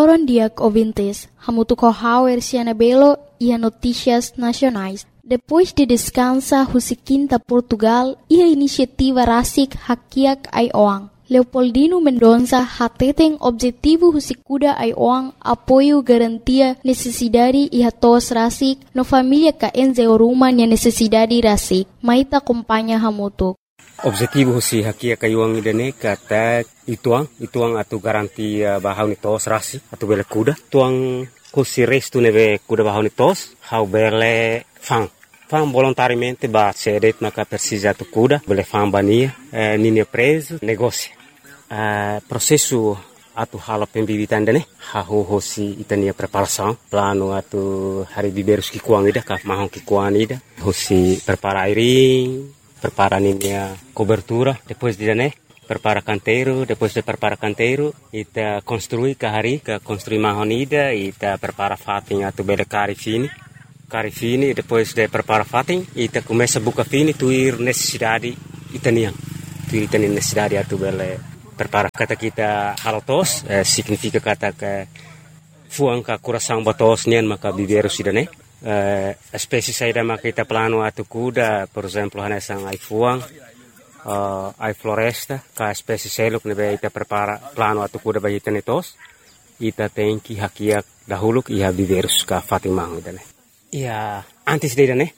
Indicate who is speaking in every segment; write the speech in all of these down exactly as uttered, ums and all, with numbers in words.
Speaker 1: Floron Diak ouvintes, hamutu kohauer siana belo e notícias nacionais. Depois de descansa husikinta Portugal e a iniciativa Rasik Hakiak Aioang. Leopoldino Mendonça hateten objetivo husikuda Aioang apoio garantia necessidade e hatos Rasik no família ka enzeo ruma nia necessidade Rasik. Maita acompanha hamutu.
Speaker 2: Objetivo si Hakiak Aioang idane kata ituang ituang atu garantia bahau ni tos Rasik atu bele kuda tuang husi restu neve kuda bahau ni tos hau bele fang fang volontariamente ba cedet naka precisa tu kuda bele fang bania eh, nini preso negócio eh, processo atu hala pembibitan dane ha ho hosi itania preparação plano atu hari biberus ki kuang ida ka mahon ki kuang ida hosi prepara airing prepara ninia cobertura depois de dane prepara canteiro depois de prepara canteiro ita construi ka hari ka construi mahon ida ita prepara fating atu bele cari fini cari fini depois de prepara fating ita começa buka fini tuir necessidade itanian tuir itanian necessidade atu bele prepara kata kita halotos eh, significa kata ke fuang ka coração batos nian maka biberu sidane eh, espécie saída maka kita plano atu kuda por exemplo hanesang ai fuang Uh, ai floresta, ka espécie seluk nebe ita prepara plano atu kuda ba ita netos ita tenki hakiak dahuluk iha biverus ka fatimang idane ia antes de idane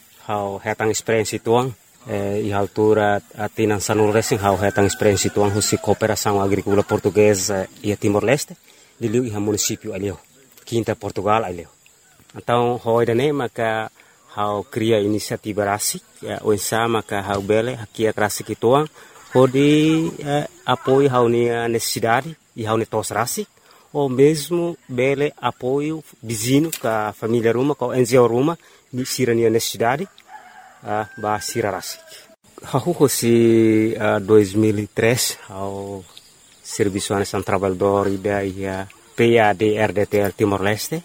Speaker 2: hau hetang experiência tuang eh, iha altura atinan sanul racing hau hetang experiência tuang husi cooperação agrícola portuguesa ia Timor-Leste diliu iha município alio quinta Portugal alio então ho idane maka hau cria inisiativa Rasik ya onsa maka hau bele Hakiak Rasik ituang hodi eh, apoio hau nia necessidade e hau netos Rasik ou mesmo bele apoio vizinho ka família ruma ka enzio ruma ni sira nia necessidade uh, ba sira Rasik hau hosi uh, dois mil e três hau serviço nacional trabalhador ida ia P A D R D T L Timor-Leste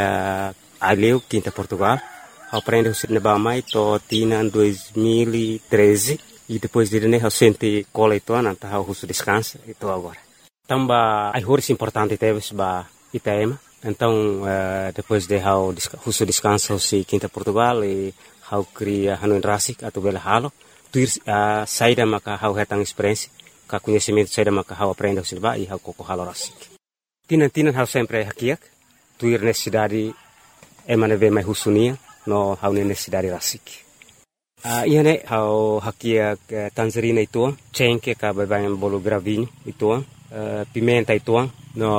Speaker 2: ia aleu quinta Portugal aprende o cinema mais to tinan dois mil e treze e depois de né eu senti cola e toa nanta eu russo descansa e tô agora tamba ai horas importante teve ba Itaema então uh, depois de eu russo descansa o si quinta Portugal e eu cria Hanoi Rasik atau bela halo tuir uh, saída maka eu hetang experiência ka conhecimento saída maka eu aprende o cinema e eu koko halo Rasik tinan tinan eu sempre Hakiak tuir necessidade emane ve mai hussunia no hau necessidade Rasik. Ah, uh, iane hau Hakiak uh, Tanzarina ituang, cengke ka babayan bolo gravinho ituang, uh, pimenta ituang,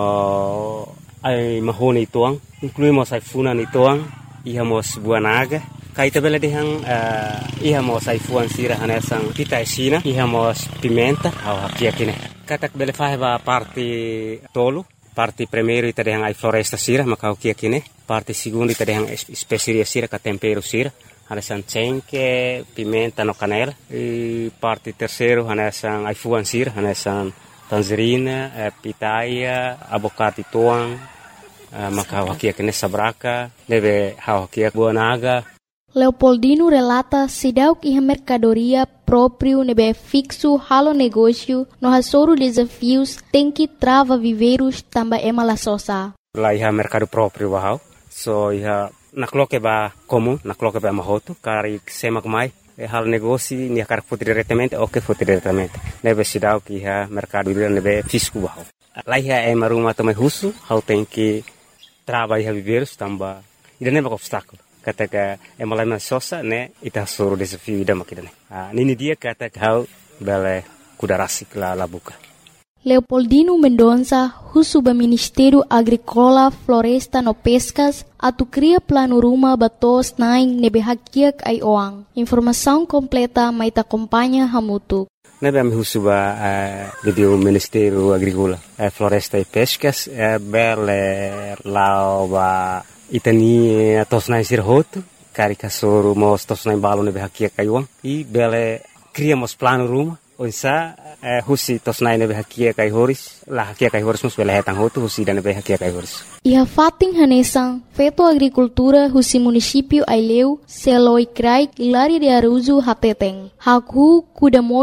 Speaker 2: no ai mahone ituang, incluímos ai funan ituang, ihamos buanaga, kaita bela dehang uh, ihamos ai fuan sira hanesang pita esina, ihamos pimenta hau Hakiak ine. Katak bela faheba parte tolo, parte primeiro ita dehang ai floresta sira, maka Hakiak ine. Parte segundo ita dehang especiaria sira ka tempero sira hanesan cengke pimenta no canela e parte terceiro hanesan ai fuan sira hanesan tangerina eh, pitaya abocado tuang eh, maka Hakiak ine sabraka deve Hakiak buanaga.
Speaker 1: Leopoldino relata sidauk iha mercadoria próprio nebe fixo halo negócio no hasoro desafios tem que trava viveiros tamba emala sosa.
Speaker 2: Lá iha mercado próprio bahau so iha nakloke ba comum nakloke ba mahoto kari semak mai e hal negócio ni kar foto diretamente o que foto diretamente nebe sidau que iha mercado ile nebe fisco bahau lá iha é maruma também russo hal tem que trava iha viveiros tamba ida nebe obstáculo kata ka é malama sosa né ita soro desafio ida makidane ah nini dia kata hal bele kuda Rasik la la buka.
Speaker 1: Leopoldino Mendonça, Husuba Ministério Agrícola, Floresta no Pescas, atu cria plano ruma batos naing nebe Hakiak Aioang. Informação completa mai ta acompanha hamutu.
Speaker 2: Nebe am Husuba uh, do Ministério Agrícola, uh, Floresta e Pescas, uh, bele lauba itani tos naing sirhoto, karika soro mos tos naing balo nebe Hakiak Aioang e bele criamos plano ruma. Onsa eh, husi tos nai nebe Hakiak ai horis la Hakiak ai horis mus bela hetang hotu husi dan nebe Hakiak ai horis
Speaker 1: iha fating hanesang feto agricultura husi município Aileu seloi krai ilari de Aruzu hateteng haku kuda modo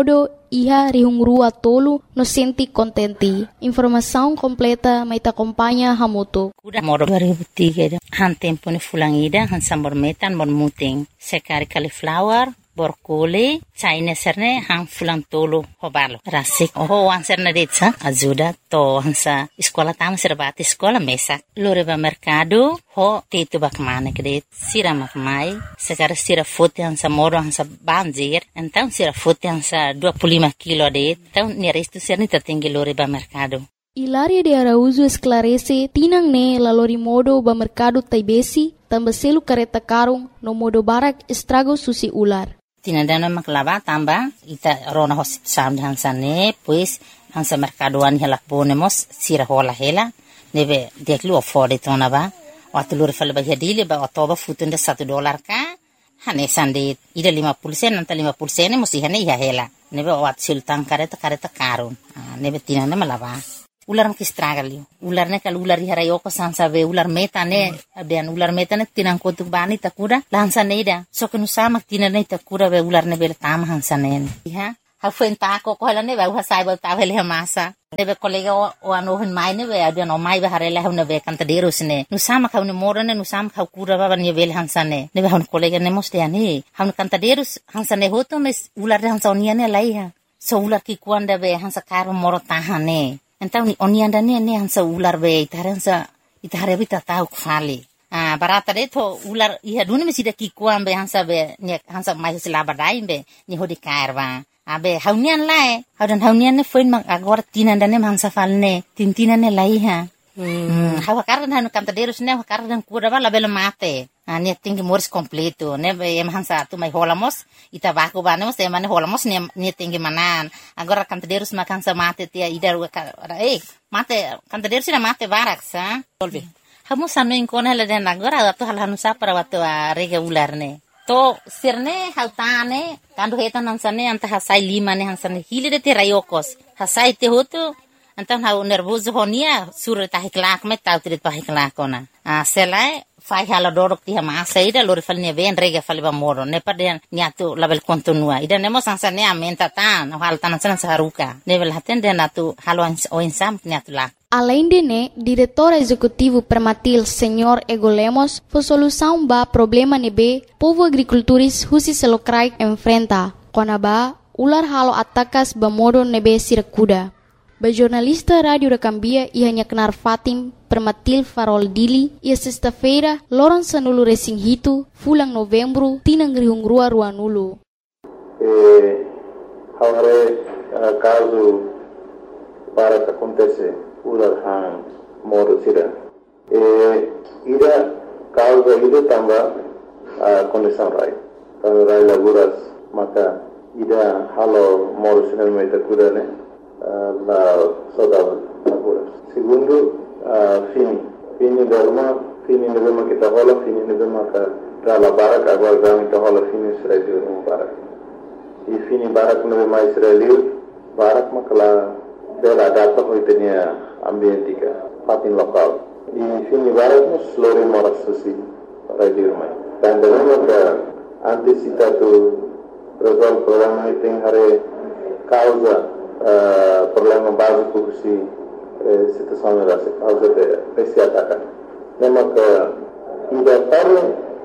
Speaker 1: iha rihungrua tolu no senti contenti. Informação completa mai ta acompanha hamutu.
Speaker 3: Udah moro dua ribu tiga han tempo ni fulangida han sambor metan mor muting sekari cauliflower borkole China serne han fulang tolo hobalo rasik oh han serne detsa ajuda to hansa sekolah tam serbati sekolah mesak lore ba mercado ho tetu bakmane kede sira makmai sekar sira fote hansa moro hansa banjir então sira fote hansa dua puluh lima kilo de então ni resto serne tertinggi lore ba mercado.
Speaker 1: Hilaria de Araújo esclarece tinang ne lalori modo ba mercado taibesi tambah selu kareta karung no modo barak estrago susi ular.
Speaker 3: Tinandana maklaba tamba ita rona hosit sam hansa ne pues hansa mercadoan hela ponemos sira hola hela nebe deklu afford tona ba watulur fal ba hadile ba otoba futunda satu dolar ka hane sande ida lima puluh sen nanta lima puluh sen musi hane ya hela nebe wat sultan kareta kareta karun nebe tinanda malaba ular mki stragali ular ne kal ular harayo ko sansa be ular meta ne abian ular meta ne tinang ko tu bani takuda lansa ne ida so kenu sama tinan ne takuda be ular ne be tam hansa ne ha ha fuenta ko ko ne be ha sai ba ta hele masa ne be kolega o ano hin mai ne be abian o mai be harela ne be kanta deros ne nu sama ka ne mora ne nu sama ka kura ba ne be hansa ne ne be han kolega ne moste ani han kanta deros hansa ne hoto mes ular hansa onia ne lai ha so ular ki kuanda be hansa karo moro tahane. Então ni onianda ne ne hansa ular be itaransa itare bita tau kfali ah barata de to ular iha dune mesida ki kuambe hansa be ne hansa mai sila badai be ni hodi karwa abe haunian lae haudan haunian ne foin mak agora tinanda ne hansa falne tintina ne lai ha hmm hawa kardan hanu kantaderos ne kardan kuda bala bela mate ah ne tingi mors completo ne be em hansa tu mai holamos ita baku banemos e mane holamos ne ne tingi manan agora kantaderos makan sa mate tia idar eh mate kantaderos na mate barak sa solve hamu sanu inkona la den agora tu hal hanu sa para watu rega ular ne to sirne hautane kandu hetan hansane anta hasai lima ne hansane hilide te rayokos hasai te hotu antan hau nervoso honia sur ta hiklak met tau trit pa hiklakona a selai fai hala dorok ti ma saida lor falne ven rega falba moro ne paden niatu label kontinua ida nemo sansane amenta tan hal tan san saruka level haten den atu halo o insam niatu la.
Speaker 1: Além de né, diretor executivo Permatil, senhor Ego Lemos, foi solução ba problema nebe povo agricultores husi selokrai enfrenta. Kona ba ular halo atakas ba modo nebe sirakuda. Ba jornalista Rádio da Cambia ia nyaknar Fatim Permatil Farol Dili ia sexta-feira loron sanulu resing hitu fulang novembro tinang rihungrua ruanulu.
Speaker 4: Eh, haware uh, caso para que acontece ular han modo sira. Eh, ida causa ida tamba uh, condição rai. Kalau rai laguras maka ida halo modo sira mai takuda ne uh, la saudade laguras. Segundo uh, fini fini derma fini nebema kita hola fini nebema ka dala barak agora gami kita hola fini sira no barak. I fini barak nebema Israel barak makala bela data hoitenia ambientika patin lokal i fini barat nos lori moras susi radio mai dan dengan ka antisipatu resolve problema iting hare causa uh, problema básico si eh, situação era se causa de esse ataque nema ka ida parle